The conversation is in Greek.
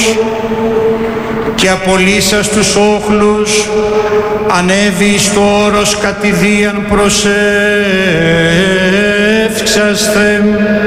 και απολύσας τους όχλους ανέβη στο όρος κατηδίαν προσεύξασθε.